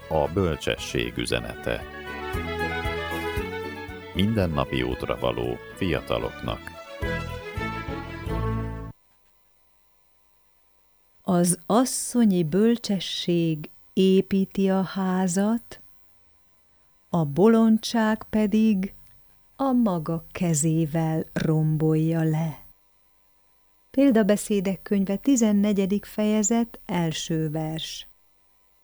A bölcsesség üzenete. Mindennapi útra való fiataloknak. Az asszonyi bölcsesség építi a házat, a bolondság pedig a maga kezével rombolja le. Példabeszédek könyve 14. fejezet, első vers.